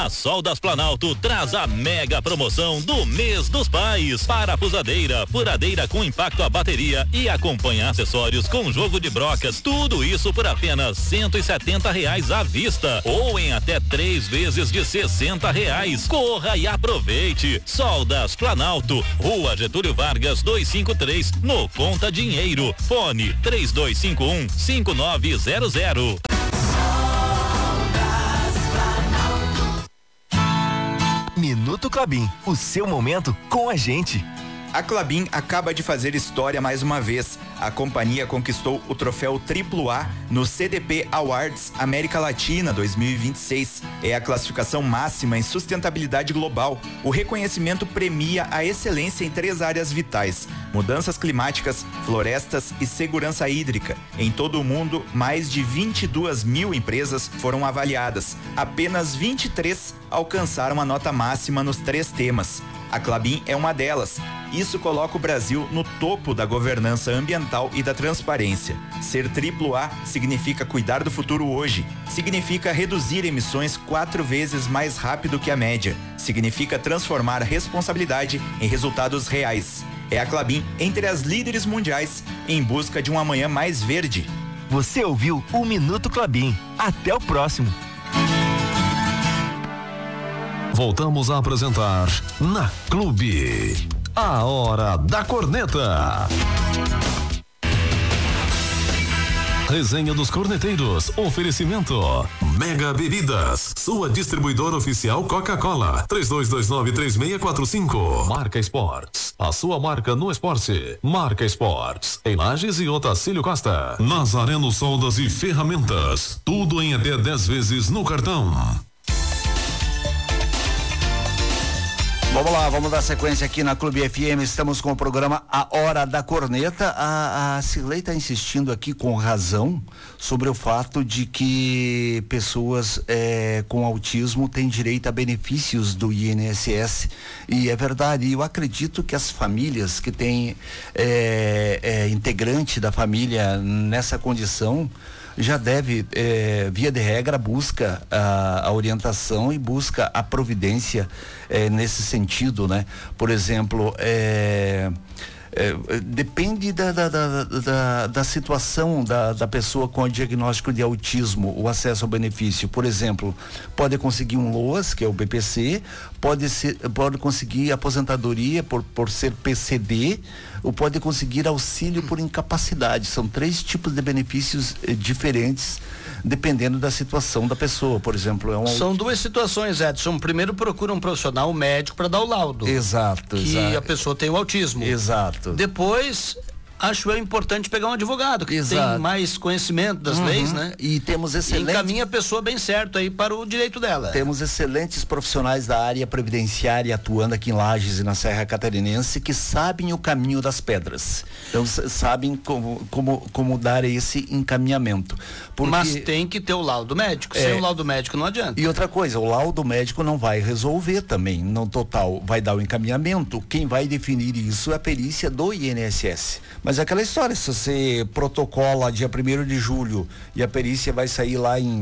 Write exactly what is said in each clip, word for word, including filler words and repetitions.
A Soldas Planalto traz a mega promoção do mês dos pais. Parafusadeira, furadeira com impacto à bateria e acompanha acessórios com jogo de brocas. Tudo isso por apenas cento e setenta reais à vista ou em até três vezes de sessenta reais. Corra e aproveite. Soldas Planalto, Rua Getúlio Vargas duzentos e cinquenta e três, no Conta Dinheiro. Fone três dois cinco um, cinco nove zero zero. Minuto Klabin, o seu momento com a gente. A Klabin acaba de fazer história mais uma vez. A companhia conquistou o troféu triplo A no C D P Awards América Latina dois mil e vinte e seis. É a classificação máxima em sustentabilidade global. O reconhecimento premia a excelência em três áreas vitais: mudanças climáticas, florestas e segurança hídrica. Em todo o mundo, mais de vinte e duas mil empresas foram avaliadas. Apenas vinte e três alcançaram a nota máxima nos três temas. A Klabin é uma delas. Isso coloca o Brasil no topo da governança ambiental e da transparência. Ser triplo A significa cuidar do futuro hoje. Significa reduzir emissões quatro vezes mais rápido que a média. Significa transformar a responsabilidade em resultados reais. É a Klabin entre as líderes mundiais em busca de um amanhã mais verde. Você ouviu o Minuto Klabin. Até o próximo. Voltamos a apresentar na Clube. A Hora da Corneta. Resenha dos Corneteiros. Oferecimento Mega Bebidas, sua distribuidora oficial Coca-Cola. três dois dois nove, três seis quatro cinco. Marca Esportes, a sua marca no esporte. Marca Esportes, em Lages e Otacílio Costa. Nazareno Soldas e Ferramentas, tudo em até dez vezes no cartão. Vamos lá, vamos dar sequência aqui na Clube F M. Estamos com o programa A Hora da Corneta. A, a Cirlei está insistindo aqui com razão sobre o fato de que pessoas é, com autismo têm direito a benefícios do I N S S. E é verdade, eu acredito que as famílias que têm é, é, integrante da família nessa condição já deve, eh, via de regra, busca a, a orientação e busca a providência eh, nesse sentido, né? Por exemplo, eh, eh, depende da, da, da, da, da situação da, da pessoa com o diagnóstico de autismo, o acesso ao benefício. Por exemplo, pode conseguir um LOAS, que é o B P C, pode, ser, pode conseguir aposentadoria por, por ser P C D, ou pode conseguir auxílio por incapacidade. São três tipos de benefícios eh, diferentes, dependendo da situação da pessoa. Por exemplo, é um... São duas situações, Edson. Primeiro, procura um profissional médico para dar o laudo. Exato. Que exato. a pessoa tem o autismo. Exato. Depois, acho eu importante pegar um advogado que Exato. tem mais conhecimento das Uhum. leis, né? E temos E excelentes... encaminha a pessoa bem certo aí para o direito dela. Temos excelentes profissionais da área previdenciária atuando aqui em Lages e na Serra Catarinense que sabem o caminho das pedras. Então s- sabem como, como, como dar esse encaminhamento. Porque... Mas tem que ter o laudo médico. É. Sem o laudo médico não adianta. E outra coisa, o laudo médico não vai resolver também, no total, vai dar o encaminhamento. Quem vai definir isso é a perícia do I N S S. Mas é aquela história, se você protocola dia primeiro de julho e a perícia vai sair lá em,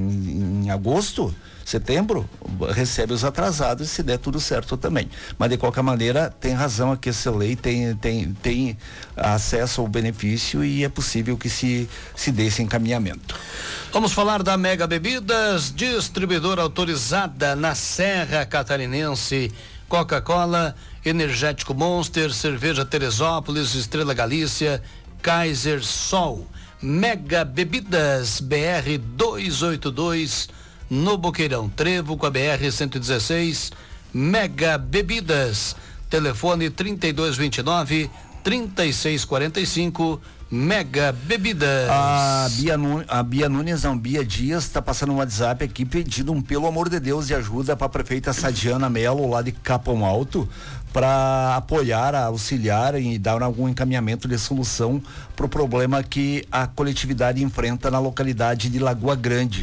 em agosto, setembro, recebe os atrasados se der tudo certo também. Mas de qualquer maneira, tem razão aqui essa lei, tem, tem, tem acesso ao benefício e é possível que se, se dê esse encaminhamento. Vamos falar da Mega Bebidas, distribuidora autorizada na Serra Catarinense. Coca-Cola, Energético Monster, Cerveja Teresópolis, Estrela Galícia, Kaiser Sol. Mega Bebidas, B R duzentos e oitenta e dois, no Boqueirão Trevo com a B R cento e dezesseis. Mega Bebidas, telefone trinta e dois vinte e nove, trinta e seis quarenta e cinco. Mega Bebidas. A Bia, Nu, a Bia Nunes, não, Bia Dias, está passando um WhatsApp aqui pedindo um pelo amor de Deus de ajuda para a prefeita Sadiana Mello, lá de Capão Alto, para apoiar, auxiliar e dar algum encaminhamento de solução para o problema que a coletividade enfrenta na localidade de Lagoa Grande.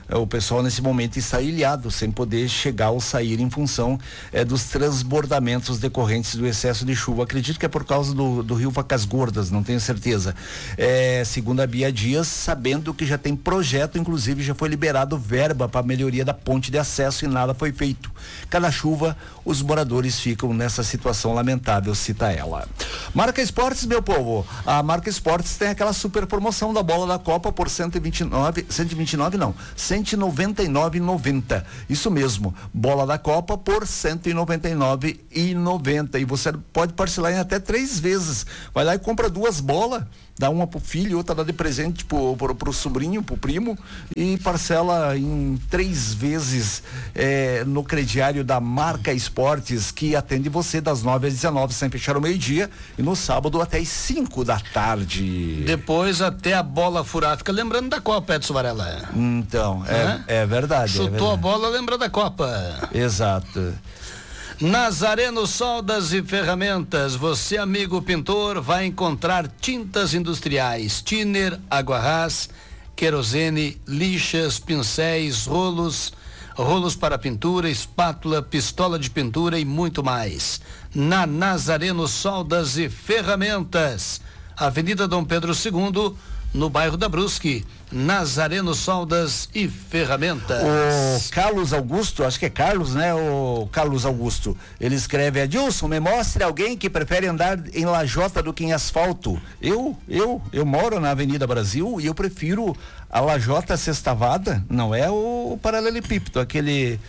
o pessoal nesse momento está ilhado, sem poder chegar ou sair em função é, dos transbordamentos decorrentes do excesso de chuva. Acredito que é por causa do, do rio Vacas Gordas, não tenho certeza. É, segundo a Bia Dias, sabendo que já tem projeto, inclusive já foi liberado verba para melhoria da ponte de acesso e nada foi feito. Cada chuva, os moradores ficam nessa situação lamentável, cita ela. Marca Esportes, meu povo. A Marca Esportes tem aquela super promoção da bola da Copa por cento e vinte e nove, cento e vinte e nove não, cento e noventa e nove reais e noventa centavos. Isso mesmo, bola da Copa por cento e noventa e nove reais e noventa centavos. E você pode parcelar em até três vezes. Vai lá e compra duas bolas, dá uma pro filho, outra dá de presente pro, pro, pro sobrinho, pro primo, e parcela em três vezes é, no crediário da Marca Esportes, que atende você das nove às dezenove, sem fechar o meio-dia, e no sábado até às cinco da tarde. Depois até a bola furar. Fica lembrando da Copa, Edson Varela. Então, é, é verdade. Chutou é verdade. a bola, lembra da Copa. Exato. Nazareno Soldas e Ferramentas, você amigo pintor vai encontrar tintas industriais, thinner, aguarrás, querosene, lixas, pincéis, rolos, rolos para pintura, espátula, pistola de pintura e muito mais. Na Nazareno Soldas e Ferramentas, Avenida Dom Pedro segundo, no bairro da Brusque. Nazareno Soldas e Ferramentas. O Carlos Augusto, acho que é Carlos, né? O Carlos Augusto, ele escreve: Adilson, me mostre alguém que prefere andar em lajota do que em asfalto. Eu, eu, eu moro na Avenida Brasil e eu prefiro a lajota sextavada, não é o paralelepípedo, aquele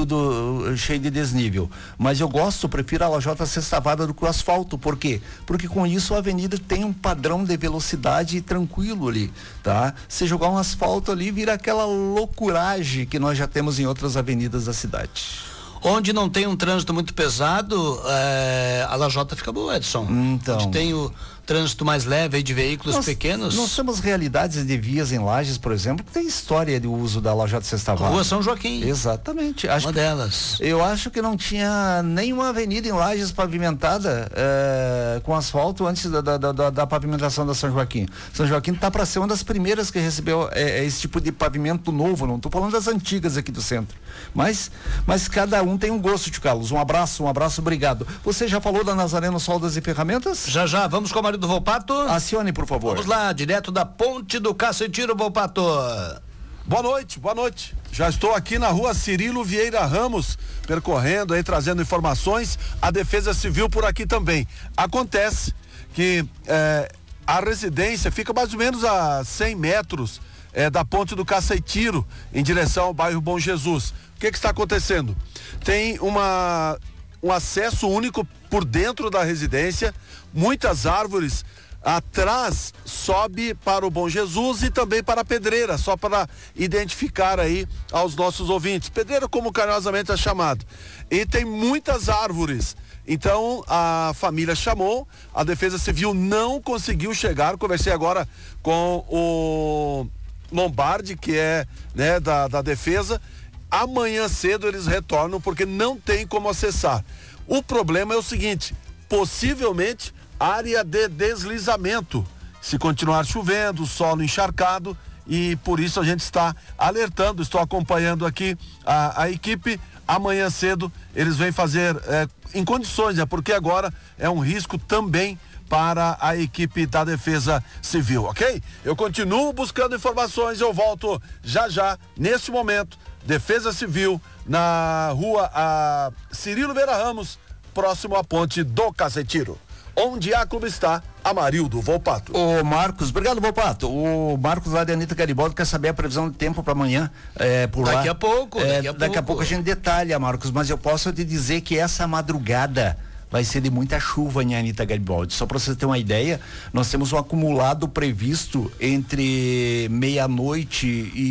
tudo cheio de desnível, mas eu gosto, prefiro a lajota sextavada do que o asfalto. Por quê? Porque com isso a avenida tem um padrão de velocidade tranquilo ali, tá? Se jogar um asfalto ali, vira aquela loucuragem que nós já temos em outras avenidas da cidade. Onde não tem um trânsito muito pesado, é, a lajota fica boa, Edson. Então. Onde tem o trânsito mais leve aí de veículos nós, pequenos. Nós temos realidades de vias em Lages, por exemplo, que tem história de uso da lajota sextavada. Rua São Joaquim. Exatamente. Acho uma que, delas. Eu acho que não tinha nenhuma avenida em Lages pavimentada é, com asfalto antes da, da, da, da pavimentação da São Joaquim. São Joaquim está para ser uma das primeiras que recebeu é, esse tipo de pavimento novo. Não estou falando das antigas aqui do centro. Mas, mas cada um tem um gosto, tio Carlos. Um abraço, um abraço, obrigado. Você já falou da Nazareno Soldas e Ferramentas? Já, já. Vamos com o marido do Volpato? Acione, por favor. Vamos lá, direto da Ponte do Cacetiro, Volpato. Boa noite, boa noite. Já estou aqui na rua Cirilo Vieira Ramos, percorrendo aí, trazendo informações. A Defesa Civil por aqui também. Acontece que eh, a residência fica mais ou menos a cem metros eh, da Ponte do Cacetiro, em direção ao bairro Bom Jesus. O que que está acontecendo? Tem uma, um acesso único por dentro da residência, muitas árvores. Atrás sobe para o Bom Jesus e também para a Pedreira, só para identificar aí aos nossos ouvintes. Pedreira, como carinhosamente é chamado. E tem muitas árvores. Então a família chamou, a Defesa Civil não conseguiu chegar. Conversei agora com o Lombardi, que é, né, da, da Defesa. Amanhã cedo eles retornam porque não tem como acessar. O problema é o seguinte: possivelmente área de deslizamento, se continuar chovendo, solo encharcado, e por isso a gente está alertando. Estou acompanhando aqui a, a equipe. Amanhã cedo eles vêm fazer é, em condições, né? Porque agora é um risco também para a equipe da Defesa Civil, ok? Eu continuo buscando informações, eu volto já já, neste momento. Defesa Civil na rua a Cirilo Vieira Ramos, próximo à Ponte do Cacetiro, onde a clube está, Amarildo Volpato. O Marcos, obrigado, Volpato. O Marcos lá de Anitta Garibaldi quer saber a previsão de tempo para amanhã, é, por daqui lá. A pouco, é, daqui a daqui pouco. a pouco a gente detalha, Marcos, mas eu posso te dizer que essa madrugada vai ser de muita chuva em Anitta Garibaldi. Só para você ter uma ideia, nós temos um acumulado previsto entre meia-noite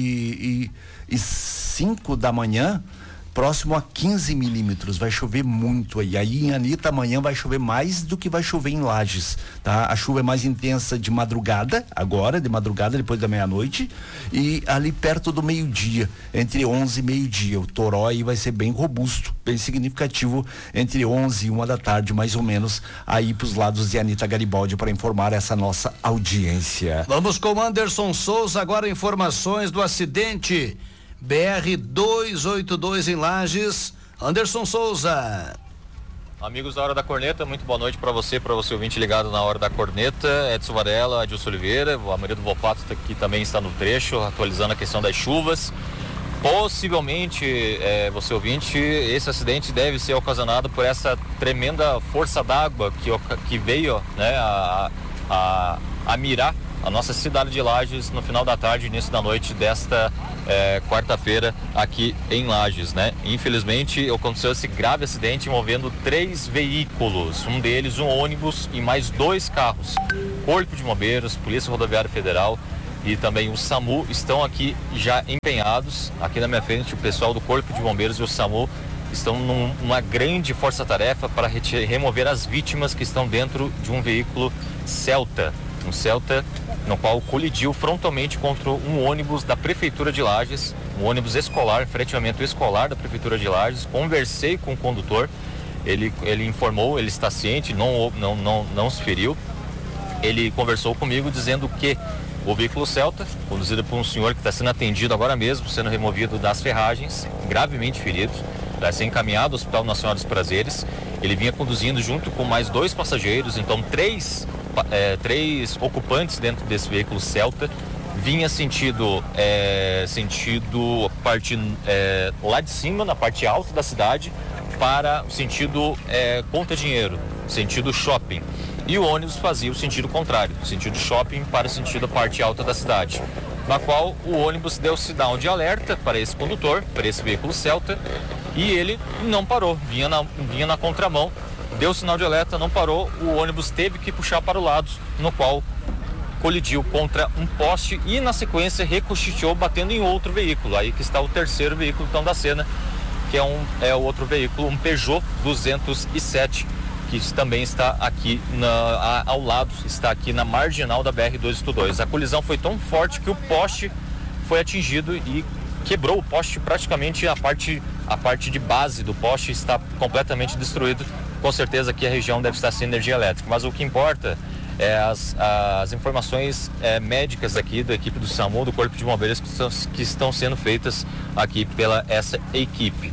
e, e, e cinco da manhã, próximo a quinze milímetros, vai chover muito aí. Aí em Anitta amanhã vai chover mais do que vai chover em Lages, tá? A chuva é mais intensa de madrugada, agora, de madrugada, depois da meia-noite, e ali perto do meio-dia, entre onze e meio-dia. O toró aí vai ser bem robusto, bem significativo, entre onze e uma da tarde, mais ou menos, aí pros lados de Anitta Garibaldi, para informar essa nossa audiência. Vamos com Anderson Souza, agora informações do acidente B R duzentos e oitenta e dois em Lages. Anderson Souza. Amigos da Hora da Corneta, muito boa noite para você, para você ouvinte ligado na Hora da Corneta. Edson Varela, Adilson Oliveira, o Amarildo Volpato que também está no trecho, atualizando a questão das chuvas. Possivelmente, é, você ouvinte, esse acidente deve ser ocasionado por essa tremenda força d'água que, que veio, né, a, a, a mirar a nossa cidade de Lages no final da tarde, início da noite desta é, quarta-feira aqui em Lages, né? Infelizmente aconteceu esse grave acidente envolvendo três veículos, um deles um ônibus e mais dois carros. Corpo de Bombeiros, Polícia Rodoviária Federal e também o SAMU estão aqui já empenhados. Aqui na minha frente o pessoal do Corpo de Bombeiros e o SAMU estão num, numa grande força-tarefa para retirar, remover as vítimas que estão dentro de um veículo Celta. Um Celta no qual colidiu frontalmente contra um ônibus da Prefeitura de Lages, um ônibus escolar, fretamento escolar da Prefeitura de Lages. Conversei com o condutor, ele, ele informou, ele está ciente, não, não, não, não se feriu. Ele conversou comigo dizendo que o veículo Celta, conduzido por um senhor que está sendo atendido agora mesmo, sendo removido das ferragens, gravemente ferido, vai ser encaminhado ao Hospital Nacional dos Prazeres. Ele vinha conduzindo junto com mais dois passageiros, então três É, três ocupantes dentro desse veículo Celta, vinha sentido é, sentido parte é, lá de cima, na parte alta da cidade, para o sentido é, Conta Dinheiro, sentido shopping, e o ônibus fazia o sentido contrário, sentido shopping para o sentido parte alta da cidade, na qual o ônibus deu sinal de alerta para esse condutor, para esse veículo Celta, e ele não parou, vinha na, vinha na contramão. Deu sinal de alerta, não parou, o ônibus teve que puxar para o lado, no qual colidiu contra um poste e na sequência ricocheteou batendo em outro veículo. Aí que está o terceiro veículo então da cena, que é um é o outro veículo, um Peugeot duzentos e sete, que também está aqui na, a, ao lado, está aqui na marginal da B R duzentos e oitenta e dois. A colisão foi tão forte que o poste foi atingido e quebrou o poste, praticamente a parte a parte de base do poste está completamente destruído. Com certeza aqui a região deve estar sem energia elétrica, mas o que importa é as, as informações é, médicas aqui da equipe do SAMU, do Corpo de Bombeiros, que estão, que estão sendo feitas aqui pela essa equipe.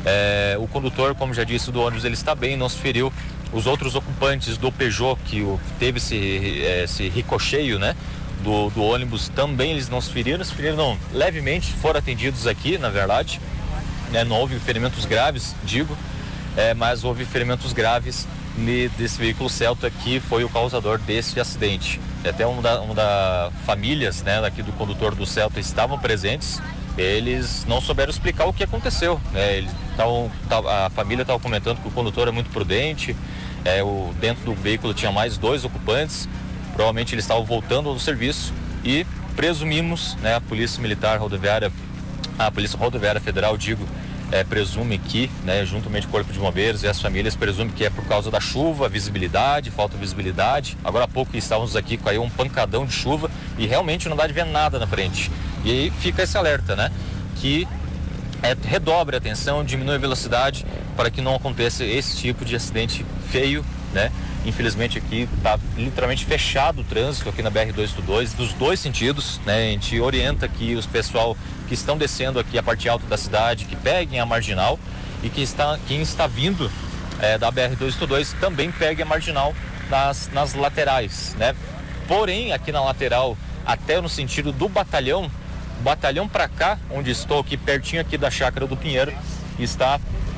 É, o condutor, como já disse, do ônibus, ele está bem, não se feriu. Os outros ocupantes do Peugeot, que o, teve esse, esse ricocheio, né, do, do ônibus, também eles não se feriram, se feriram não, levemente, foram atendidos aqui, na verdade, né, não houve ferimentos graves, digo. É, mas houve ferimentos graves desse veículo Celta que foi o causador desse acidente. Até uma da, uma da famílias, né, daqui do condutor do Celta estavam presentes. Eles não souberam explicar o que aconteceu, né? Eles tavam, a família estava comentando que o condutor é muito prudente, é, o, dentro do veículo tinha mais dois ocupantes, provavelmente eles estavam voltando ao serviço e presumimos, né, a Polícia Militar Rodoviária, a Polícia Rodoviária Federal, digo, É, presume que, né, juntamente com o Corpo de Bombeiros e as famílias, presume que é por causa da chuva, visibilidade, falta de visibilidade. Agora há pouco estávamos aqui, caiu um pancadão de chuva e realmente não dá de ver nada na frente. E aí fica esse alerta, né, que é, redobre a atenção, diminui a velocidade para que não aconteça esse tipo de acidente feio, né? Infelizmente aqui está literalmente fechado o trânsito aqui na B R duzentos e oitenta e dois, dos dois sentidos, né? A gente orienta aqui os pessoal que estão descendo aqui a parte alta da cidade, que peguem a marginal, e que está, quem está vindo é, da B R duzentos e oitenta e dois também pegue a marginal nas, nas laterais, né? Porém, aqui na lateral, até no sentido do batalhão, batalhão para cá, onde estou aqui pertinho aqui da Chácara do Pinheiro, está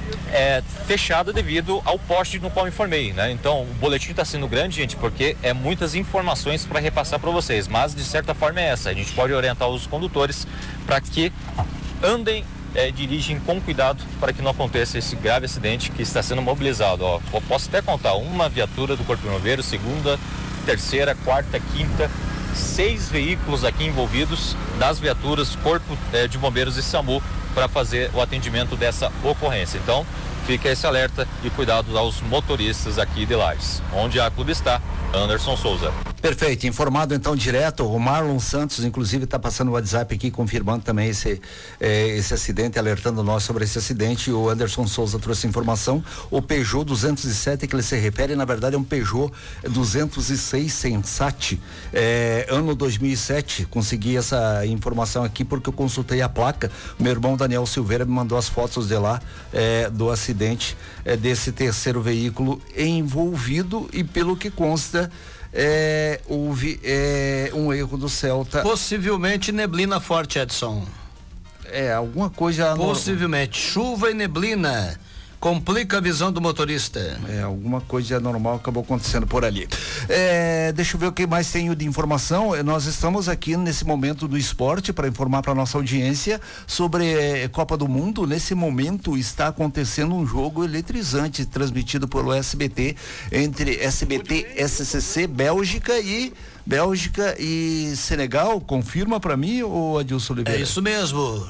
É, fechada devido ao poste no qual informei, né? Então o boletim está sendo grande, gente, porque é muitas informações para repassar para vocês, mas de certa forma é essa, a gente pode orientar os condutores para que andem, é, dirigem com cuidado para que não aconteça esse grave acidente que está sendo mobilizado. Ó, eu posso até contar uma viatura do Corpo de Bombeiros, segunda, terceira, quarta, quinta, seis veículos aqui envolvidos das viaturas Corpo é, de Bombeiros e SAMU para fazer o atendimento dessa ocorrência. Então, fica esse alerta e cuidado aos motoristas aqui de Lages. Onde a Clube está, Anderson Souza. Perfeito, informado então direto, o Marlon Santos inclusive está passando o WhatsApp aqui confirmando também esse, eh, esse acidente, alertando nós sobre esse acidente. O Anderson Souza trouxe informação, o Peugeot duzentos e sete que ele se refere, na verdade é um Peugeot duzentos e seis Sensat, eh, ano dois mil e sete, consegui essa informação aqui porque eu consultei a placa, meu irmão Daniel Silveira me mandou as fotos de lá, eh, do acidente eh, desse terceiro veículo envolvido, e pelo que consta É, houve é, um erro do Celta. Possivelmente neblina forte, Edson. É, alguma coisa. Possivelmente. Chuva e neblina. Complica a visão do motorista. É, alguma coisa anormal acabou acontecendo por ali. É, deixa eu ver o que mais tenho de informação. Nós estamos aqui nesse momento do esporte para informar para nossa audiência sobre é, Copa do Mundo. Nesse momento está acontecendo um jogo eletrizante transmitido pelo S B T entre S B T, S C C, Bélgica e Bélgica e Senegal. Confirma para mim, ou Adilson Oliveira? É isso mesmo.